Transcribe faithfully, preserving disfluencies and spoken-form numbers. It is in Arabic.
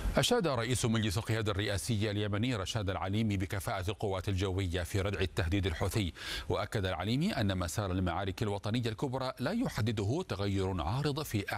أشاد رئيس مجلس القيادة الرئاسي اليمني رشاد العليمي بكفاءة القوات الجوية في ردع التهديد الحوثي. وأكد العليمي أن مسار المعارك الوطنية الكبرى لا يحدده تغير عارض في